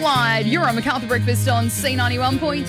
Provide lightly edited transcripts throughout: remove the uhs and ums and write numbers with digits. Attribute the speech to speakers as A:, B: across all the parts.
A: Slide. You're on MacArthur Breakfast on C91.3.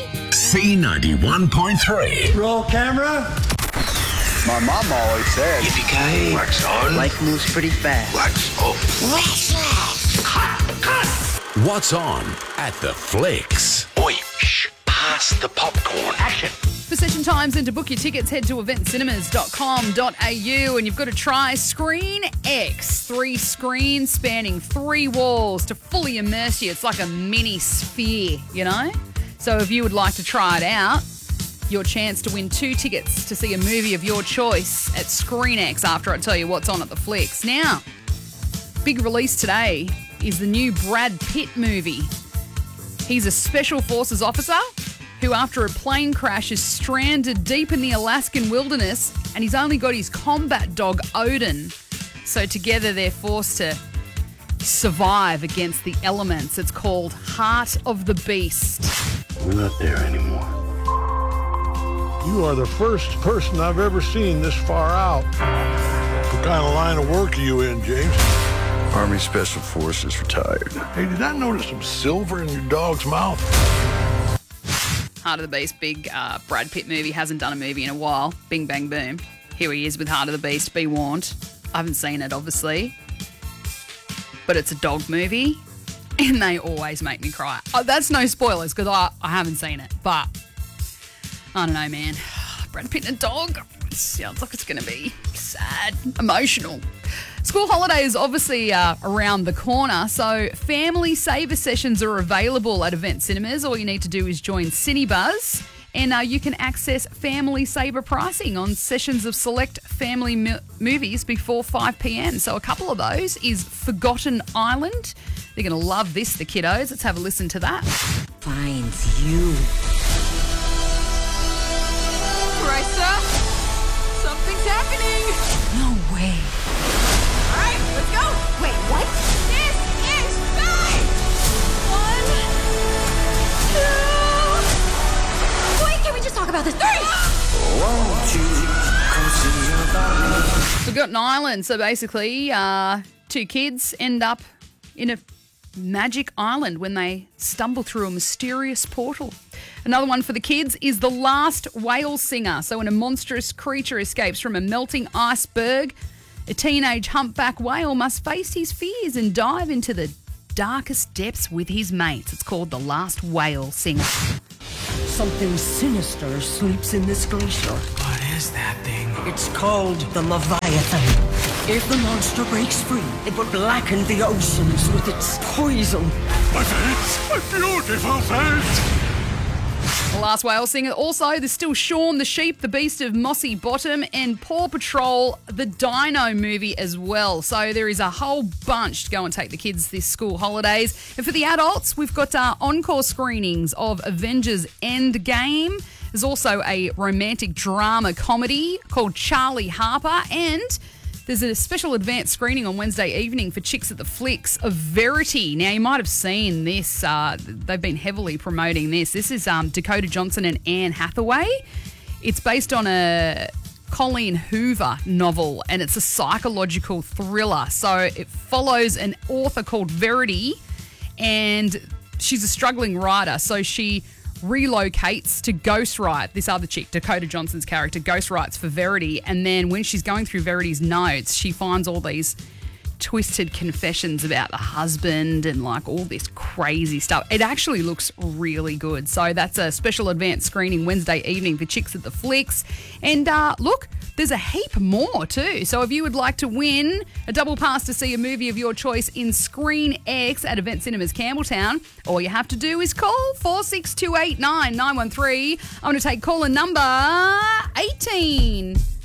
B: C91.3.
C: Roll camera.
D: My mom always said,
B: Yippee-ki-yay. Wax on.
C: Life moves pretty fast.
B: Wax off. Cut. What's on at the Flicks? Oi, shh. Pass the popcorn. Action.
A: For session times and to book your tickets, head to eventcinemas.com.au and you've got to try Screen X. 3 screens spanning 3 walls to fully immerse you. It's like a mini sphere, you know? So if you would like to try it out, your chance to win 2 tickets to see a movie of your choice at Screen X after I tell you what's on at the Flicks. Now, big release today is the new Brad Pitt movie. He's a Special Forces officer who, after a plane crash, is stranded deep in the Alaskan wilderness and he's only got his combat dog, Odin. So together they're forced to survive against the elements. It's called Heart of the Beast.
E: We're not there anymore.
F: You are the first person I've ever seen this far out. What kind of line of work are you in, James?
E: Army Special Forces retired.
F: Hey, did I notice some silver in your dog's mouth?
A: Heart of the Beast, big Brad Pitt movie. Hasn't done a movie in a while. Bing, bang, boom. Here he is with Heart of the Beast. Be warned. I haven't seen it, obviously. But it's a dog movie. And they always make me cry. Oh, that's no spoilers because I haven't seen it. But I don't know, man. Brad Pitt and a dog. Sounds like it's going to be sad, emotional. School holidays obviously around the corner, so family saver sessions are available at Event Cinemas. All you need to do is join Cinebuzz and you can access family saver pricing on sessions of select family movies before 5 p.m. So a couple of those is Forgotten Island. They're going to love this, the kiddos. Let's have a listen to that.
G: Finds you.
H: Brysa, something's happening.
G: No way.
H: All right, let's go.
G: Wait, what?
H: This is time. 1, 2.
G: Wait, can we just talk about this? 3.
A: Forgotten Island. So basically, 2 kids end up in a magic island when they stumble through a mysterious portal. Another one for the kids is The Last Whale Singer. So when a monstrous creature escapes from a melting iceberg, a teenage humpback whale must face his fears and dive into the darkest depths with his mates. It's called The Last Whale Singer.
I: Something sinister sleeps in this glacier.
J: What is that thing?
I: It's called the Leviathan. If the monster breaks free, it will blacken the oceans with its poison.
F: My face! My beautiful face!
A: The Last Whale Singer. Also, there's still Shaun the Sheep, The Beast of Mossy Bottom, and Paw Patrol, the Dino movie as well. So there is a whole bunch to go and take the kids this school holidays. And for the adults, we've got encore screenings of Avengers Endgame. There's also a romantic drama comedy called Charlie Harper, and there's a special advanced screening on Wednesday evening for Chicks at the Flicks of Verity. Now, you might have seen this. They've been heavily promoting this. This is Dakota Johnson and Anne Hathaway. It's based on a Colleen Hoover novel, and it's a psychological thriller. So it follows an author called Verity, and she's a struggling writer. So she relocates to ghostwrite. This other chick, Dakota Johnson's character, ghostwrites for Verity, and then when she's going through Verity's notes, she finds all these twisted confessions about the husband and like all this crazy stuff. It actually looks really good. So that's a special advanced screening Wednesday evening for Chicks at the Flicks. And look, there's a heap more too. So if you would like to win a double pass to see a movie of your choice in Screen X at Event Cinemas Campbelltown, all you have to do is call 46289 913. I'm going to take caller number 18.